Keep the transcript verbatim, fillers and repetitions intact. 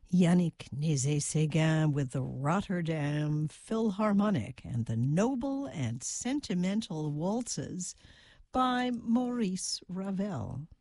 Yannick Nézet-Séguin with the Rotterdam Philharmonic and the Noble and Sentimental Waltzes by Maurice Ravel.